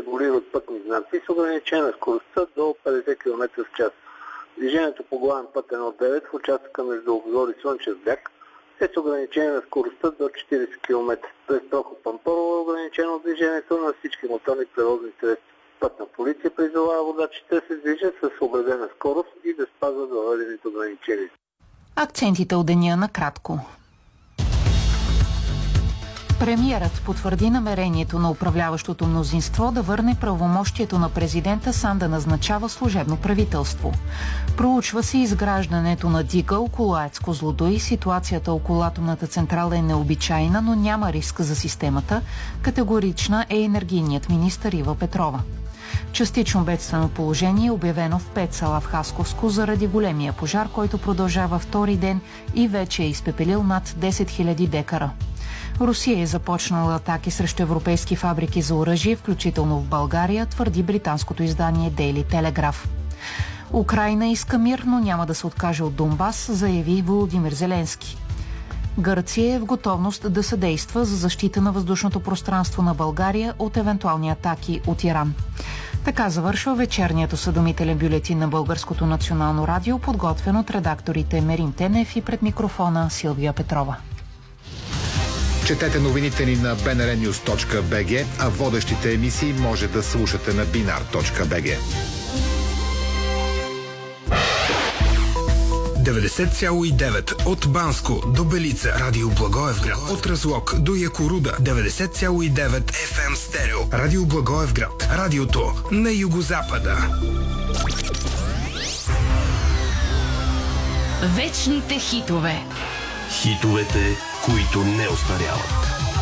регулират пътни знаци с ограничение на скоростта до 50 км в час. Движението по главен път 1.9 в участъка между Обзор и Слънчев бряг е с ограничение на скоростта до 40 км. През проход Пампорово е ограничено движението на всички моторни превозни средства. Пътна полиция призовава водачите да се движат с образена скорост и да спазват въведените ограничения. Акцентите от деня накратко. Премиерът потвърди намерението на управляващото мнозинство да върне правомощието на президента сам да назначава служебно правителство. Проучва се изграждането на дига около АЕЦ Козлодуй. Ситуацията около атомната централа е необичайна, но няма риск за системата. Категорична е енергийният министър Ива Петрова. Частично бедствено положение е обявено в 5 села в Хасковско заради големия пожар, който продължава втори ден и вече е изпепелил над 10 000 декара. Русия е започнала атаки срещу европейски фабрики за оръжие, включително в България, твърди британското издание Daily Telegraph. Украйна иска мир, но няма да се откаже от Донбас, заяви Володимир Зеленски. Гърция е в готовност да съдейства за защита на въздушното пространство на България от евентуални атаки от Иран. Така завършва вечерният осъдомителен бюлетин на Българското национално радио, подготвен от редакторите Мерим Тенев и пред микрофона Силвия Петрова. Четете новините ни на bnrnews.bg, а водещите емисии може да слушате на binar.bg. 90,9 от Банско до Белица, Радио Благоевград, от Разлог до Якоруда, 90,9 FM стерео, Радио Благоевград, радиото на югозапада. Вечните хитове. Хитовете, които не остаряват.